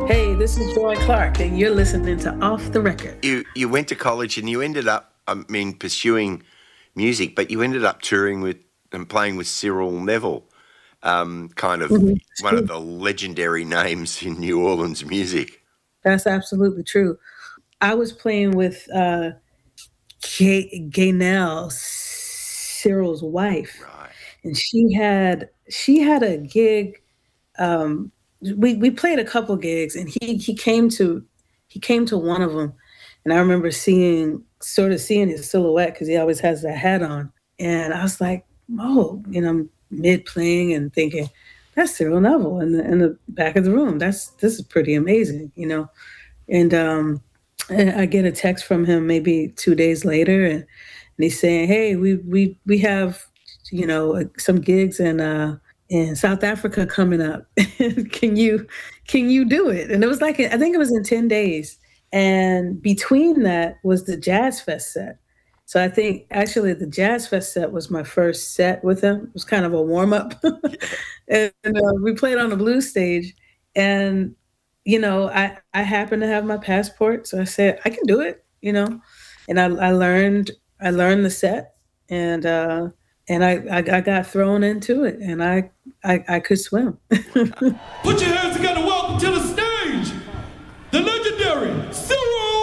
Hey, this is Joy Clark, and you're listening to Off the Record. You went to college and you ended up, pursuing music, but you ended up touring with and playing with Cyril Neville, kind of one of the legendary names in New Orleans music. That's absolutely true. I was playing with Gaynell, Cyril's wife, Right. and she had a gig. We played a couple gigs, and he came to one of them, and I remember seeing his silhouette because he always has that hat on, and I was like, oh, mid playing and thinking, that's Cyril Neville in the back of the room. This is pretty amazing, and I get a text from him maybe 2 days later, and he's saying, hey, we have some gigs in South Africa coming up. Can you do it? And it was like, I think it was in 10 days. And between that was the Jazz Fest set. So I think actually the Jazz Fest set was my first set with him. It was kind of a warm up. And we played on the blues stage. And, I happened to have my passport. So I said, I can do it, and I learned the set, and I got thrown into it, and I could swim. Put your hands together. Welcome to the stage.